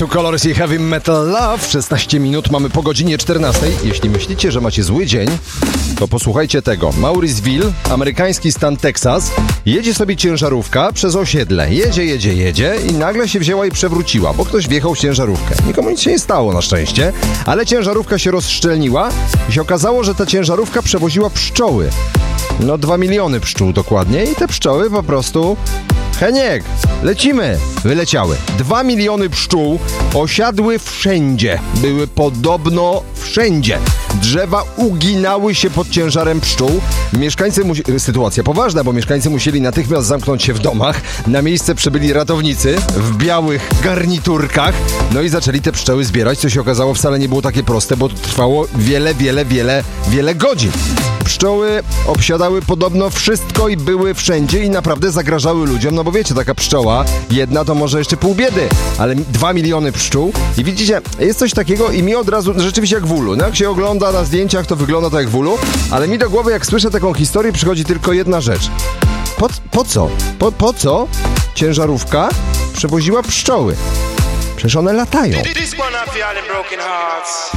Two Colors i Heavy Metal Love. 16 minut, mamy po godzinie 14. Jeśli myślicie, że macie zły dzień, to posłuchajcie tego. Mauriceville, amerykański stan Teksas. Jedzie sobie ciężarówka przez osiedle. Jedzie i nagle się wzięła i przewróciła, bo ktoś wjechał w ciężarówkę. Nikomu nic się nie stało na szczęście, ale ciężarówka się rozszczelniła i się okazało, że ta ciężarówka przewoziła pszczoły. 2 miliony pszczół dokładnie i te pszczoły po prostu... Heniek, lecimy! Wyleciały. 2 miliony pszczół osiadły wszędzie. Były podobno wszędzie. Drzewa uginały się pod ciężarem pszczół. Sytuacja poważna, bo mieszkańcy musieli natychmiast zamknąć się w domach. Na miejsce przybyli ratownicy w białych garniturkach. I zaczęli te pszczoły zbierać, co się okazało wcale nie było takie proste, bo to trwało wiele godzin. Pszczoły obsiadały podobno wszystko i były wszędzie i naprawdę zagrażały ludziom, bo wiecie, taka pszczoła jedna to może jeszcze pół biedy, ale 2 miliony pszczół i widzicie, jest coś takiego i mi od razu, rzeczywiście jak w ulu, jak się ogląda na zdjęciach, to wygląda to jak w ulu, ale mi do głowy, jak słyszę taką historię, przychodzi tylko jedna rzecz. Po co ciężarówka przewoziła pszczoły? Przecież one latają.